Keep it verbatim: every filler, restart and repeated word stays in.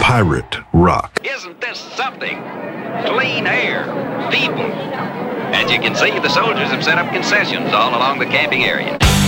pirate rock. Isn't this something? Clean air, people. As you can see, the soldiers have set up concessions all along the camping area.